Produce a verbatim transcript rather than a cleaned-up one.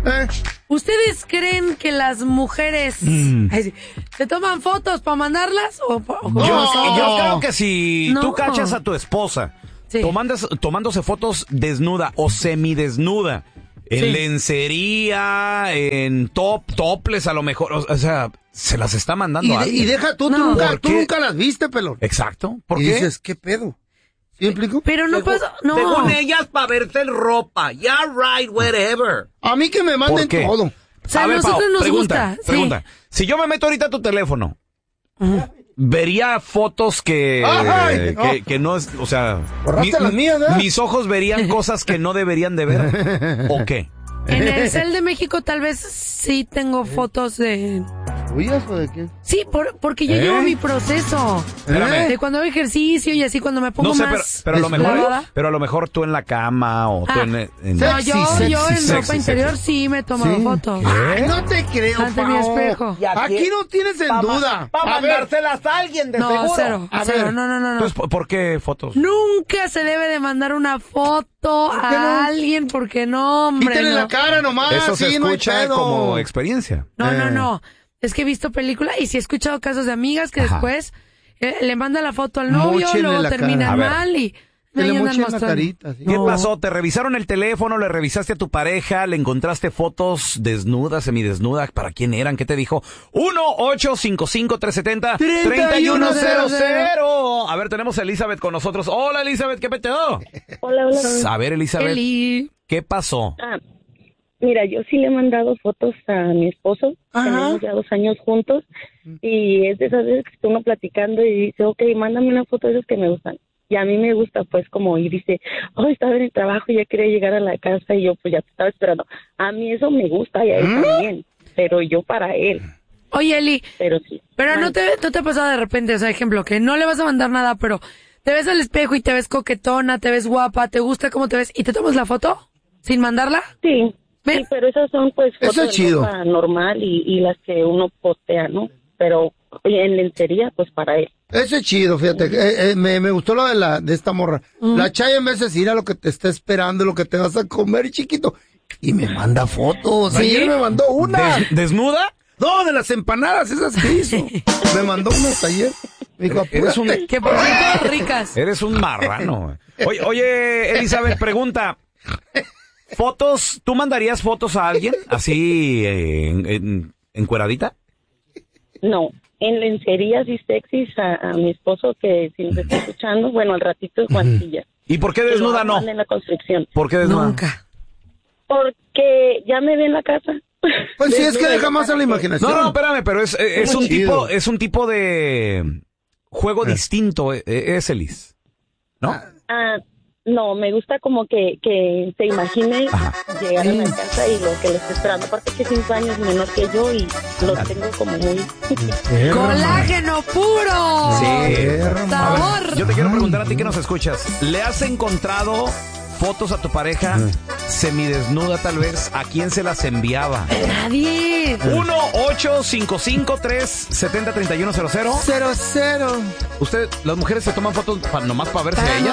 ¿Eh? ¿Ustedes creen que las mujeres mm. ay, se toman fotos para mandarlas? O, o yo, yo creo que si no. tú cachas a tu esposa sí. tomándose, tomándose fotos desnuda o semidesnuda, en sí. lencería, en top, toples a lo mejor, o, o sea, se las está mandando y, a de, alguien. Y deja tú, no. tú, nunca, tú nunca las viste, pelón. Exacto. ¿Por y qué? dices, ¿qué pedo? ¿Sí me explico? Pero no pasa, no. Según ellas, para verse en ropa. Yeah, right, whatever. A mí que me manden todo. O sea, a a ver, nosotros Pau, nos pregunta, gusta. Pregunta. Sí. Si yo me meto ahorita a tu teléfono, uh-huh. vería fotos que, Ay, que, no. que no es, o sea, mi, las mías, ¿eh? mis ojos verían cosas que no deberían de ver. ¿O qué? En el Cel de México tal vez sí tengo fotos de... ¿Tuyas o de quién? Sí, por, porque yo ¿Eh? llevo mi proceso. Espérame. De cuando hago ejercicio y así cuando me pongo no sé, más... Pero, pero, a lo mejor, pero a lo mejor tú en la cama o ah, tú en... en no, yo, sexy, yo en sexy, ropa sexy, interior sexy. sí me he tomado ¿Sí? fotos. Ay, no te creo, ante Pau. mi espejo. Aquí no tienes en pa duda. Para a mandárselas a alguien, de no, seguro. Cero, a cero, ver. no, no, no, no. Entonces, ¿por qué fotos? Nunca se debe de mandar una foto a no? alguien porque no, hombre. Quítale no. la cara nomás. Eso sí, se escucha no hay pedo. como experiencia. No, Eh. no, no. Es que he visto películas y sí he escuchado casos de amigas que Ajá. después eh, le manda la foto al novio, Móchenle luego la terminan mal y que me le andan mochen la mostrando. carita. ¿Sí? ¿Qué No. pasó? ¿Te revisaron el teléfono? ¿Le revisaste a tu pareja? ¿Le encontraste fotos desnudas, semidesnudas? ¿Para quién eran? ¿Qué te dijo? uno ocho cinco cinco tres siete cero tres uno cero cero. A ver, tenemos a Elizabeth con nosotros. Hola, Elizabeth, ¿qué peteo? Hola, hola. A ver, Elizabeth, Eli. ¿qué pasó? Ah, mira, yo sí le he mandado fotos a mi esposo. Ajá. Tenemos ya dos años juntos. Y es de esas veces que está uno platicando y dice, ok, mándame una foto de esas que me gustan. Y a mí me gusta, pues, como ir, dice, oh, estaba en el trabajo y ya quería llegar a la casa y yo, pues, ya te estaba esperando. A mí eso me gusta y a él ¿Mm? también, pero yo para él. Oye, Eli, pero sí. Pero no te, no te ha pasado de repente, o sea, ejemplo, que no le vas a mandar nada, pero te ves al espejo y te ves coquetona, te ves guapa, te gusta cómo te ves y te tomas la foto sin mandarla. Sí, ¿Ven? sí, pero esas son, pues, fotos Eso es chido. de normal y, y las que uno postea, ¿no? Pero en lencería, pues, para él. Eso es chido, fíjate. Eh, eh, me, me gustó lo de la de esta morra. Uh-huh. La Chaya en vez de decir a lo que te está esperando, lo que te vas a comer, chiquito. Y me manda fotos. ¿Sí? Ayer me mandó una. ¿Des- ¿Desnuda? No, de las empanadas esas que hizo. Me mandó unas ayer. Me dijo, Eres un, Que por cierto, ricas. eres un marrano. Oye, oye, Elizabeth, pregunta. ¿Fotos? ¿Tú mandarías fotos a alguien así eh, en, en, encueradita? No, en lencerías y sexys a, a mi esposo que si nos está escuchando, bueno, al ratito es Juancilla. ¿Y por qué desnuda no? En la construcción. ¿Por qué desnuda? Nunca. Porque ya me ve en la casa. Pues sí, es que deja más a la imaginación. No, no, espérame, pero es, es, es un chido. tipo, es un tipo de juego Eh. distinto, eh, es Elis, ¿no? Ah, no, me gusta como que, que se imagine Ajá. llegar a la casa y lo que le está esperando. Aparte que es cinco años menor que yo y lo tengo como muy... ¡Colágeno puro! Sí. ¡Sabor! Yo te quiero preguntar a ti que nos escuchas, ¿le has encontrado fotos a tu pareja semidesnuda tal vez? ¿A quién se las enviaba? Nadie. uno ocho cinco cinco tres siete cero tres uno cero cero. Cero, cero. ¿Usted, las mujeres se toman fotos pa- nomás para verse a ellas?